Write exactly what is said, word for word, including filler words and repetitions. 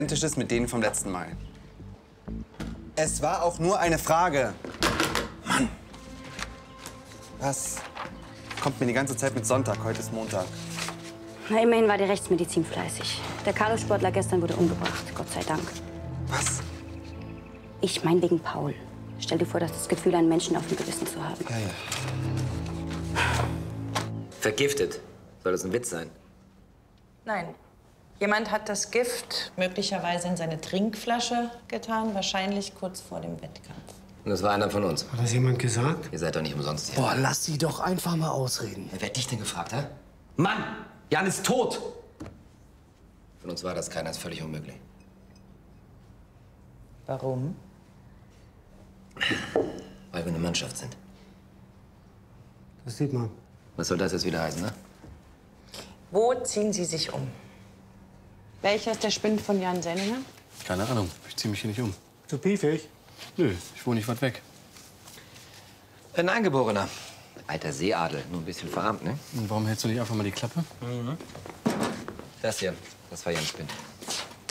identisch ist mit denen vom letzten Mal. Es war auch nur eine Frage. Mann. Was kommt mir die ganze Zeit mit Sonntag? Heute ist Montag. Na, immerhin war die Rechtsmedizin fleißig. Der Kanusportler gestern wurde umgebracht, Gott sei Dank. Was? Ich meine wegen Paul. Stell dir vor, dass das Gefühl, einen Menschen auf dem Gewissen zu haben. Ja, ja. Vergiftet. Soll das ein Witz sein? Nein. Jemand hat das Gift möglicherweise in seine Trinkflasche getan, wahrscheinlich kurz vor dem Wettkampf. Und das war einer von uns. Hat das jemand gesagt? Ihr seid doch nicht umsonst hier. Boah, lass sie doch einfach mal ausreden. Wer hat dich denn gefragt, hä? Mann, Jan ist tot. Von uns war das keiner, ist völlig unmöglich. Warum? Weil wir eine Mannschaft sind. Das sieht man. Was soll das jetzt wieder heißen, ne? Wo ziehen Sie sich um? Welcher ist der Spind von Jan Senninger? Keine Ahnung. Ich ziehe mich hier nicht um. Zu piefig? Nö, ich wohne nicht weit weg. Ein Eingeborener. Alter Seeadel. Nur ein bisschen verarmt, ne? Und warum hältst du nicht einfach mal die Klappe? Mhm. Das hier, das war Jans Spind.